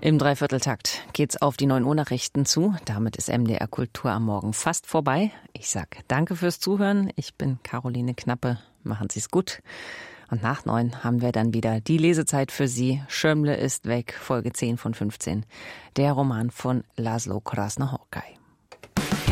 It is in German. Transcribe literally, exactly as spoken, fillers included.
Im Dreivierteltakt geht's auf die neun Uhr Nachrichten zu. Damit ist M D R Kultur am Morgen fast vorbei. Ich sag danke fürs Zuhören. Ich bin Caroline Knappe. Machen Sie's gut. Und nach neun haben wir dann wieder die Lesezeit für Sie. Schirmle ist weg, Folge zehn von fünfzehn. Der Roman von Laszlo Krasznahorkai.